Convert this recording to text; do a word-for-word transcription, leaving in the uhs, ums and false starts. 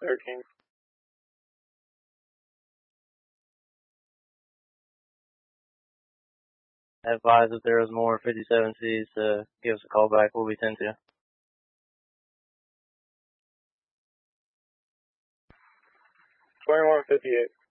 thirteen. Advise if there is more fifty-seven Cs to give us a call back. We'll be ten two. twenty-one fifty-eight.